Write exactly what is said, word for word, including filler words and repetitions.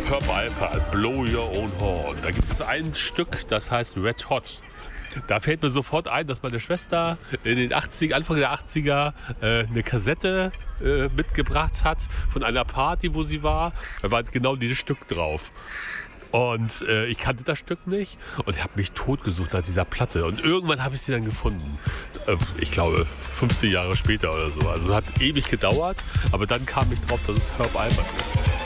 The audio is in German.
Herb Alpert, Blow Your Own Horn. Da gibt es ein Stück, das heißt Red Hot. Da fällt mir sofort ein, dass meine Schwester in den achtziger, Anfang der achtziger äh, eine Kassette äh, mitgebracht hat von einer Party, wo sie war. Da war genau dieses Stück drauf. Und äh, ich kannte das Stück nicht und habe mich totgesucht nach dieser Platte. Und irgendwann habe ich sie dann gefunden. Äh, ich glaube, fünfzehn Jahre später oder so. Also es hat ewig gedauert, aber dann kam ich drauf, dass es Herb Alpert ist.